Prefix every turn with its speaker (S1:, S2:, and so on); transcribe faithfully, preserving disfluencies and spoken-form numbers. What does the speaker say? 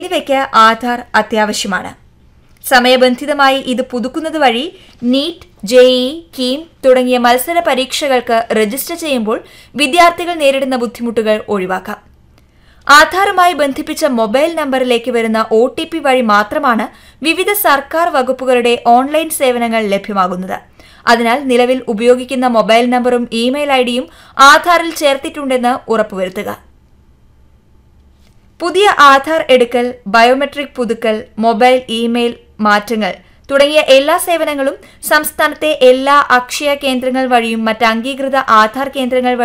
S1: ഇവയ്ക്ക് ആധാർ അത്യാവശ്യമാണ്. സമയബന്ധിതമായി ഇത് പുതുക്കുന്നത് വഴി നീറ്റ്, ജെഇഇ, കീം തുടങ്ങിയ മത്സര പരീക്ഷകൾക്ക് രജിസ്റ്റർ ചെയ്യുമ്പോൾ വിദ്യാർത്ഥികൾ നേരിടുന്ന ബുദ്ധിമുട്ടുകൾ ഒഴിവാക്കാം. ആധാറുമായി ബന്ധിപ്പിച്ച മൊബൈൽ നമ്പറിലേക്ക് വരുന്ന ഒ ടി പി വഴി മാത്രമാണ് വിവിധ സർക്കാർ വകുപ്പുകളുടെ ഓൺലൈൻ സേവനങ്ങൾ ലഭ്യമാകുന്നത്. അതിനാൽ നിലവിൽ ഉപയോഗിക്കുന്ന മൊബൈൽ നമ്പറും ഇമെയിൽ ഐഡിയും ആധാറിൽ ചേർത്തിട്ടുണ്ടെന്ന് ഉറപ്പുവരുത്തുക. പുതിയ ആധാർ എടുക്കൽ, ബയോമെട്രിക് പുതുക്കൽ, മൊബൈൽ ഇമെയിൽ മാറ്റങ്ങൾ തുടങ്ങിയ എല്ലാ സേവനങ്ങളും സംസ്ഥാനത്തെ എല്ലാ അക്ഷയ കേന്ദ്രങ്ങൾ വഴിയും മറ്റ് അംഗീകൃത ആധാർ കേന്ദ്രങ്ങൾ